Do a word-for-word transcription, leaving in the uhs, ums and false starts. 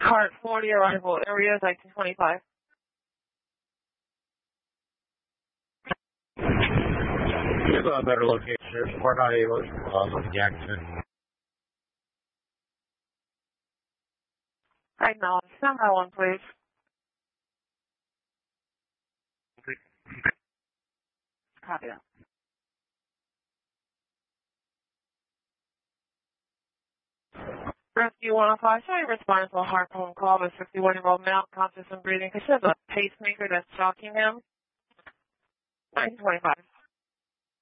Heart forty, arrival area is nineteen twenty-five. You have a better location. We're not able to uh, look at the accident. Right now, number one, please. Copy that. Rescue one oh five, sorry, responding to a heart phone call with a fifty-one-year-old male, conscious and breathing. He has a pacemaker that's shocking him. nineteen twenty-five.